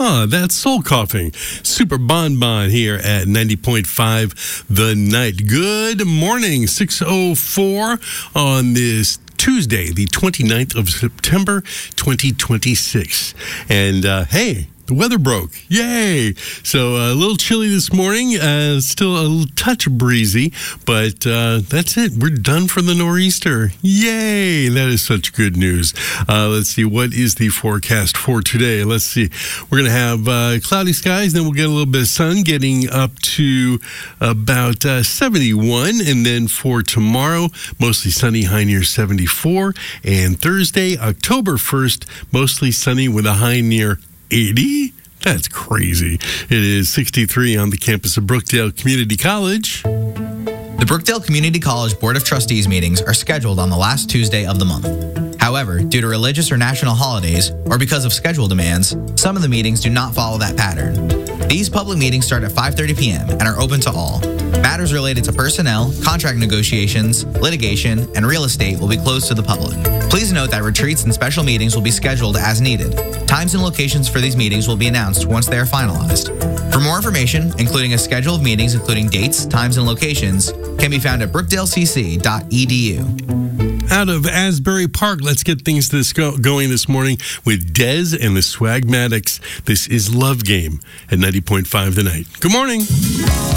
That's Soul Coughing. Super Bonbon here at 90.5 The Night. Good morning, 6:04 on this Tuesday, the 29th of September, 2026. And, hey, the weather broke. Yay! So a little chilly this morning, still a touch breezy, but that's it. We're done for the nor'easter. Yay! That is such good news. Let's see, what is the forecast for today? Let's see. We're going to have cloudy skies, then we'll get a little bit of sun, getting up to about 71. And then for tomorrow, mostly sunny, high near 74. And Thursday, October 1st, mostly sunny with a high near 80? That's crazy. It is 63 on the campus of Brookdale Community College. The Brookdale Community College Board of Trustees meetings are scheduled on the last Tuesday of the month. However, due to religious or national holidays, or because of schedule demands, some of the meetings do not follow that pattern. These public meetings start at 5:30 p.m. and are open to all. Matters related to personnel, contract negotiations, litigation, and real estate will be closed to the public. Please note that retreats and special meetings will be scheduled as needed. Times and locations for these meetings will be announced once they are finalized. For more information, including a schedule of meetings including dates, times, and locations, can be found at brookdalecc.edu. Out of Asbury Park, let's get things going this morning with Dez and the Swagmatics. This is Love Game at 90.5 The Night. Good morning.